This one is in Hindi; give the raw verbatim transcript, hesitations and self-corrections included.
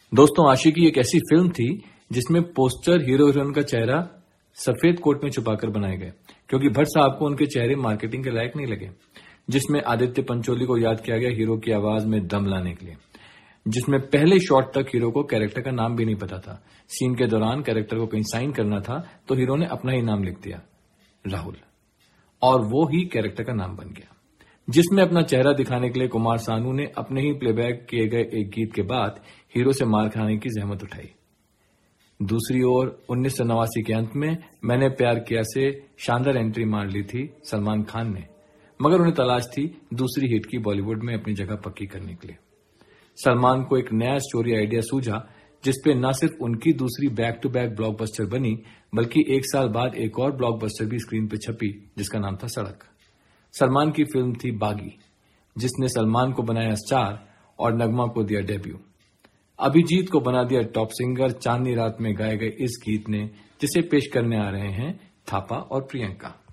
दोस्तों, आशिकी एक ऐसी फिल्म थी जिसमें पोस्टर हीरो हीरोइन का चेहरा सफेद कोट में छुपाकर बनाए गए क्योंकि भट्ट साहब को उनके चेहरे मार्केटिंग के लायक नहीं लगे। जिसमें आदित्य पंचोली को याद किया गया हीरो की आवाज में दम लाने के लिए, जिसमें पहले शॉट तक हीरो को कैरेक्टर का नाम भी नहीं पता था। सीन के दौरान कैरेक्टर को कहीं साइन करना था तो हीरो ने अपना ही नाम लिख दिया, राहुल, और वो ही कैरेक्टर का नाम बन गया। जिसमें अपना चेहरा दिखाने के लिए कुमार सानू ने अपने ही प्लेबैक किए गए एक गीत के बाद हीरो से मार खाने की जहमत उठाई। दूसरी ओर उन्नीस सौ नवासी के अंत में मैंने प्यार किया से शानदार एंट्री मार ली थी सलमान खान ने, मगर उन्हें तलाश थी दूसरी हिट की बॉलीवुड में अपनी जगह पक्की करने के लिए। सलमान को एक नया स्टोरी आइडिया सूझा जिसपे न सिर्फ उनकी दूसरी बैक टू बैक ब्लॉकबस्टर बनी बल्कि एक साल बाद एक और ब्लॉकबस्टर भी स्क्रीन पे छपी जिसका नाम था सड़क। सलमान की फिल्म थी बागी, जिसने सलमान को बनाया स्टार और नगमा को दिया डेब्यू। अभिजीत को बना दिया टॉप सिंगर चांदनी रात में गाए गए इस गीत ने, जिसे पेश करने आ रहे हैं थापा और प्रियंका।